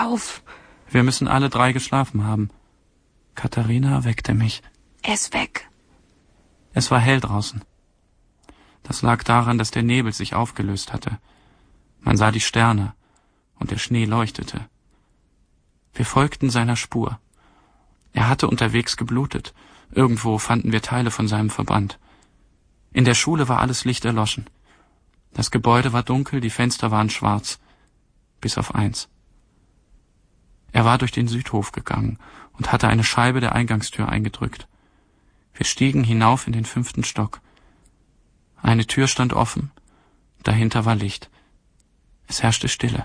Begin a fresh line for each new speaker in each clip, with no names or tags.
auf!
Wir müssen alle 3 geschlafen haben. Katharina weckte mich.
Er ist weg.
Es war hell draußen. Das lag daran, dass der Nebel sich aufgelöst hatte. Man sah die Sterne und der Schnee leuchtete. Wir folgten seiner Spur. Er hatte unterwegs geblutet. Irgendwo fanden wir Teile von seinem Verband. In der Schule war alles Licht erloschen. Das Gebäude war dunkel, die Fenster waren schwarz, bis auf eins. Er war durch den Südhof gegangen und hatte eine Scheibe der Eingangstür eingedrückt. Wir stiegen hinauf in den 5. Stock. Eine Tür stand offen, dahinter war Licht. Es herrschte Stille.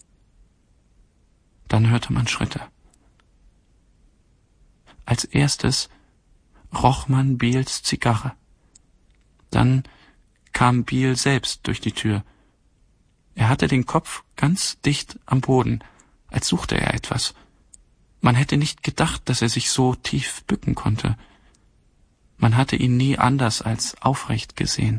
Dann hörte man Schritte. Als erstes roch man Beals Zigarre. Dann kam Beal selbst durch die Tür. Er hatte den Kopf ganz dicht am Boden, als suchte er etwas. Man hätte nicht gedacht, dass er sich so tief bücken konnte. Man hatte ihn nie anders als aufrecht gesehen.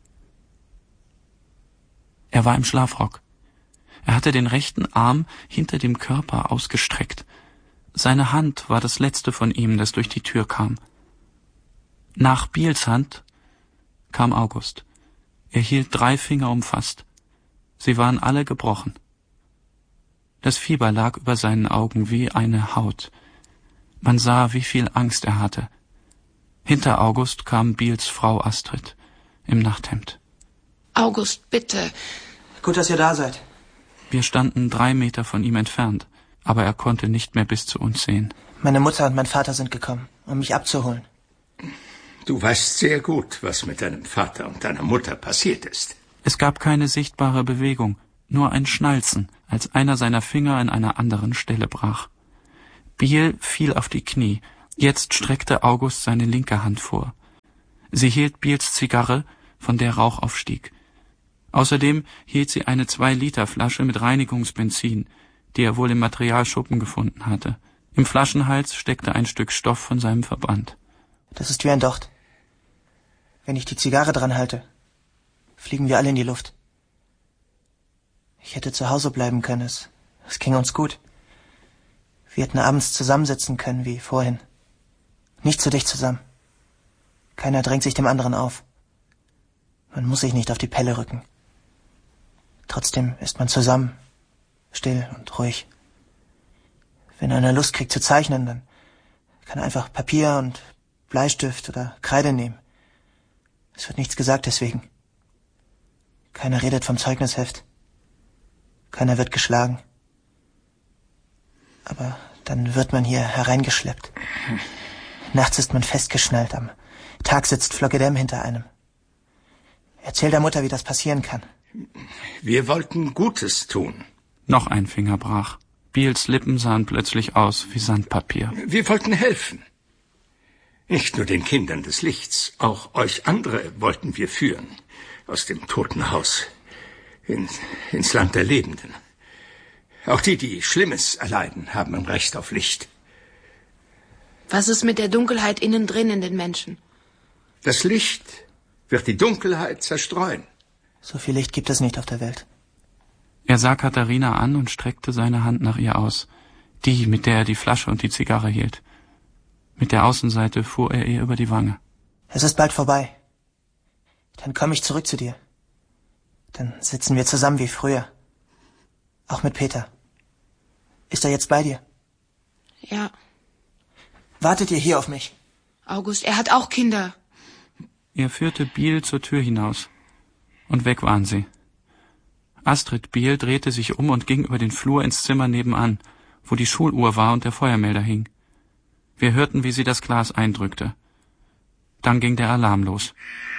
Er war im Schlafrock. Er hatte den rechten Arm hinter dem Körper ausgestreckt. Seine Hand war das letzte von ihm, das durch die Tür kam. Nach Beals Hand kam August. Er hielt 3 Finger umfasst. Sie waren alle gebrochen. Das Fieber lag über seinen Augen wie eine Haut. Man sah, wie viel Angst er hatte. Hinter August kam Beals Frau Astrid im Nachthemd.
August, bitte.
Gut, dass ihr da seid.
Wir standen 3 Meter von ihm entfernt, aber er konnte nicht mehr bis zu uns sehen.
Meine Mutter und mein Vater sind gekommen, um mich abzuholen.
Du weißt sehr gut, was mit deinem Vater und deiner Mutter passiert ist.
Es gab keine sichtbare Bewegung, nur ein Schnalzen, als einer seiner Finger an einer anderen Stelle brach. Beal fiel auf die Knie. Jetzt streckte August seine linke Hand vor. Sie hielt Beals Zigarre, von der Rauch aufstieg. Außerdem hielt sie eine 2-Liter-Flasche mit Reinigungsbenzin, die er wohl im Materialschuppen gefunden hatte. Im Flaschenhals steckte ein Stück Stoff von seinem Verband.
Das ist wie ein Docht. Wenn ich die Zigarre dran halte, fliegen wir alle in die Luft. Ich hätte zu Hause bleiben können. Es ging uns gut. Wir hätten abends zusammensitzen können, wie vorhin. Nicht so dicht zusammen. Keiner drängt sich dem anderen auf. Man muss sich nicht auf die Pelle rücken. Trotzdem ist man zusammen, still und ruhig. Wenn einer Lust kriegt zu zeichnen, dann kann er einfach Papier und Bleistift oder Kreide nehmen. Es wird nichts gesagt deswegen. Keiner redet vom Zeugnisheft. Keiner wird geschlagen. Aber dann wird man hier hereingeschleppt. Nachts ist man festgeschnallt, am Tag sitzt Floggedem hinter einem. Erzähl der Mutter, wie das passieren kann.
Wir wollten Gutes tun.
Noch ein Finger brach. Beals Lippen sahen plötzlich aus wie Sandpapier.
Wir wollten helfen. Nicht nur den Kindern des Lichts, auch euch andere wollten wir führen. Aus dem toten Haus ins Land der Lebenden. Auch die Schlimmes erleiden, haben ein Recht auf Licht.
Was ist mit der Dunkelheit innen drin in den Menschen?
Das Licht wird die Dunkelheit zerstreuen.
So viel Licht gibt es nicht auf der Welt.
Er sah Katharina an und streckte seine Hand nach ihr aus. Die, mit der er die Flasche und die Zigarre hielt. Mit der Außenseite fuhr er ihr über die Wange.
Es ist bald vorbei. Dann komme ich zurück zu dir. Dann sitzen wir zusammen wie früher. Auch mit Peter. Ist er jetzt bei dir?
Ja.
Wartet ihr hier auf mich?
August, er hat auch Kinder.
Er führte Beal zur Tür hinaus. Und weg waren sie. Astrid Beal drehte sich um und ging über den Flur ins Zimmer nebenan, wo die Schuluhr war und der Feuermelder hing. Wir hörten, wie sie das Glas eindrückte. Dann ging der Alarm los.